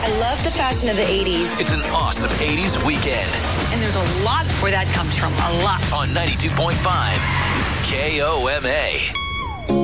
love the fashion of the 80s. It's an awesome 80s weekend. And there's a lot where that comes from. A lot. On 92.5 KOMA.